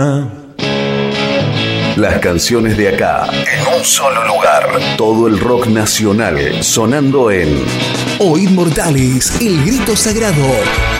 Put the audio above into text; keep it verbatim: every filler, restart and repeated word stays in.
Las canciones de acá, en un solo lugar. Todo el rock nacional sonando en Oíd Mortales, el grito sagrado.